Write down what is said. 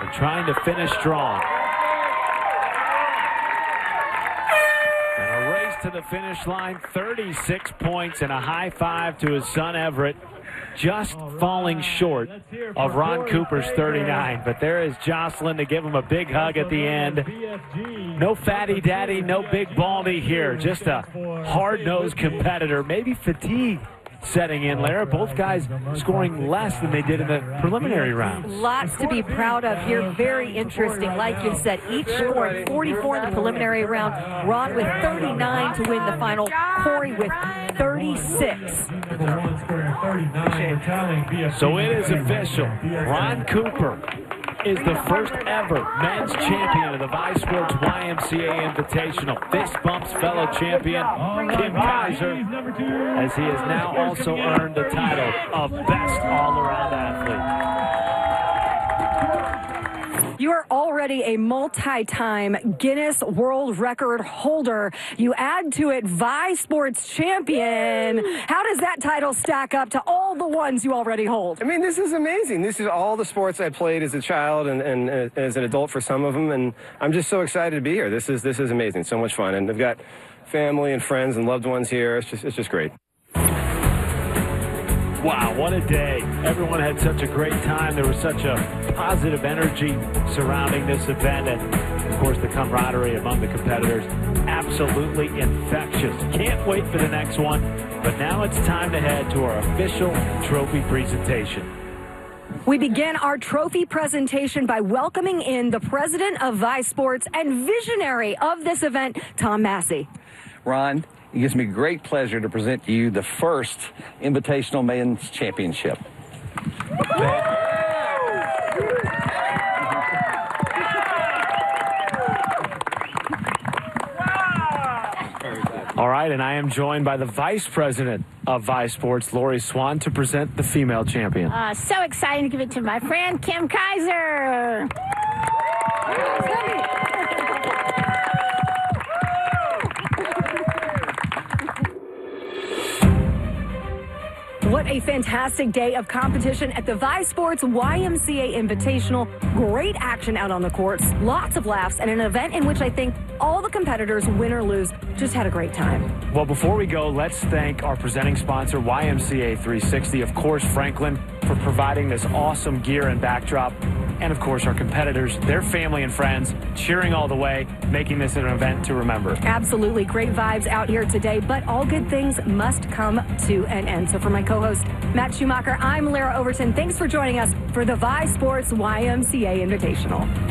They're trying to finish strong. And a race to the finish line, 36 points and a high five to his son Everett. Just falling short of Ron Cooper's 39. But there is Jocelyn to give him a big hug at the end. No fatty daddy, no big baldy here. Just a hard-nosed competitor. Maybe fatigue setting in, Lara. Both guys scoring less than they did in the preliminary rounds. Lots to be proud of here. Very interesting. Like you said, each scored 44 in the preliminary round. Ron with 39 to win the final. Corey with 36. So it is official. Ron Cooper is the first ever men's champion of the Vice Sports YMCA Invitational. Fist bumps fellow champion Kim Kaiser, as he has now also earned the title of Best All-Around Athlete. You are already a multi-time Guinness World Record holder. You add to it Vice Sports champion. How does that title stack up to all the ones you already hold? I mean, this is amazing. This is all the sports I played as a child and as an adult for some of them, and I'm just so excited to be here. This is amazing. So much fun, and I've got family and friends and loved ones here. It's just great. Wow, what a day. Everyone had such a great time. There was such a positive energy surrounding this event. And, of course, the camaraderie among the competitors, absolutely infectious. Can't wait for the next one. But now it's time to head to our official trophy presentation. We begin our trophy presentation by welcoming in the president of Vice Sports and visionary of this event, Tom Massey. Ron, it gives me great pleasure to present to you the first Invitational Men's Championship. All right, and I am joined by the vice president of Vice Sports, Lori Swan, to present the female champion. So excited to give it to my friend, Kim Kaiser. What a fantastic day of competition at the Vice Sports YMCA Invitational. Great action out on the courts, lots of laughs, and an event in which I think all the competitors, win or lose, just had a great time. Well, before we go, let's thank our presenting sponsor, YMCA 360, of course, Franklin, for providing this awesome gear and backdrop. And, of course, our competitors, their family and friends, cheering all the way, making this an event to remember. Absolutely. Great vibes out here today, but all good things must come to an end. So for my co-host, Matt Schumacher, I'm Lara Overton. Thanks for joining us for the Vice Sports YMCA Invitational.